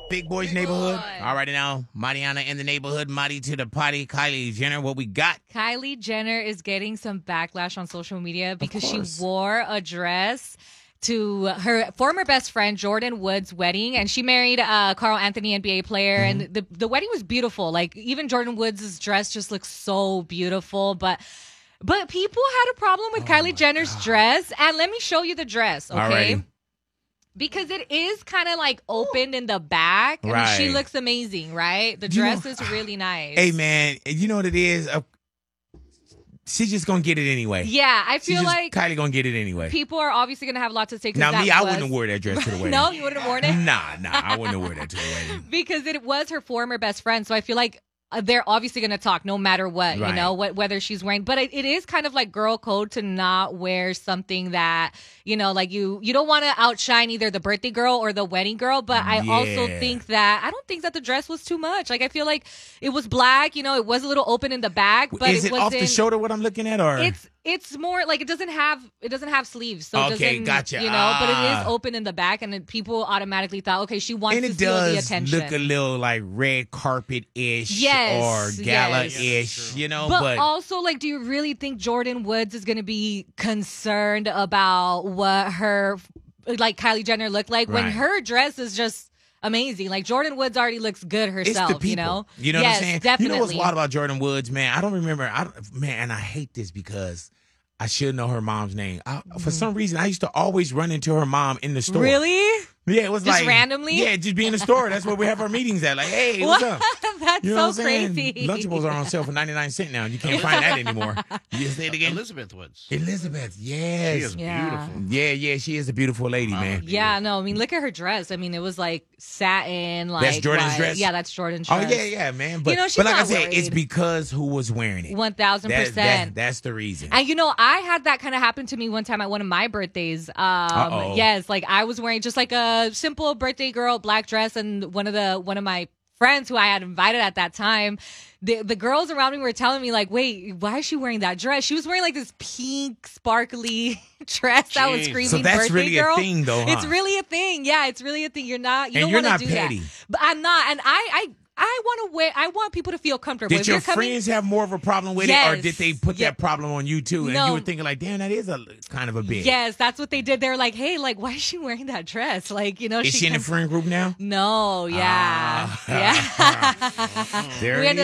Big Boys Neighborhood. All right, now, Mariana in the neighborhood, Mari to the potty. Kylie Jenner, what we got? Kylie Jenner is getting some backlash on social media because she course. wore a dress to her former best friend Jordan Woods' wedding, and she married Carl Anthony, NBA player, and the wedding was beautiful. Like, even Jordan Woods' dress just looks so beautiful, but people had a problem with Kylie Jenner's dress, and let me show you the dress, okay? Alrighty. Because it is kind of like opened in the back. I mean, she Right. looks amazing, right? The dress is really nice. Hey, man, you know what it is? She's just going to get it anyway. Yeah, I feel like Kylie going to get it anyway. people are obviously going to have lots to say. Now, me, I wouldn't have wore that dress to the wedding. No, you wouldn't have worn it? Nah, I wouldn't have worn that to the wedding. Because it was her former best friend. So I feel like they're obviously going to talk no matter what, Right. you know, whether she's wearing. But it is kind of like girl code to not wear something that, you know, like you don't want to outshine either the birthday girl or the wedding girl. But I also think that I don't think that the dress was too much. Like, I feel like it was black, you know, it was a little open in the back. But Is it off the wasn't- shoulder what I'm looking at, or? It's more like it doesn't have sleeves, so it Okay, doesn't, gotcha. you know, but it is open in the back, and then people automatically thought, okay, she wants And to it steal the does attention. look a little like red carpet-ish Yes, or gala-ish, yes. you know, but but also, like, do you really think Jordan Woods is going to be concerned about what her, like, Kylie Jenner looked like when Right. her dress is just amazing? Like, Jordan Woods already looks good it's herself, the people. you know? You know yes, what I'm saying? Definitely. You know what's wild about Jordan Woods, man? I don't remember. And I hate this because I should know her mom's name. For some reason, I used to always run into her mom in the store. Really? Yeah, it was Just like randomly? Yeah, just be in the store. That's where we have our meetings at. Like, hey, what's up? That's You know what so I'm saying? crazy. Lunchables are on sale for 99 cents now. You can't find that anymore. You just say it again. Elizabeth Woods. Elizabeth, yes. She is Yeah. beautiful. Yeah, she is a beautiful lady, man. Yeah, no, I mean, look at her dress. I mean, it was like satin, like That's Jordan's white. dress? Yeah, that's Jordan's Oh, dress. yeah, man. But, You know, she's but like I not said, it's worried. because who was wearing it. 1,000%. That's the reason. And you know, I had that kind of happen to me one time at one of my birthdays. Uh-oh. Yes, like I was wearing just like a simple birthday girl black dress, and one of my friends who I had invited at that time, the girls around me were telling me like, "Wait, why is she wearing that dress?" She was wearing like this pink, sparkly dress that was Jeez. screaming So that's birthday really a girl. thing, though, huh? It's really a thing. Yeah, it's really a thing. You're not. You And don't you're want to not do petty. that. But I'm not. And I want to wear. I want people to feel comfortable. Did If your you're coming, friends have more of a problem with it, or Yes. did they put Yeah. that problem on you too? And No. you were thinking like, damn, that is a kind of a bit. Yes, that's what they did. They're like, "Hey, like, why is she wearing that dress?" Like, you know, Is she in the comes- friend group now? No, yeah, Ah. yeah. There We it ended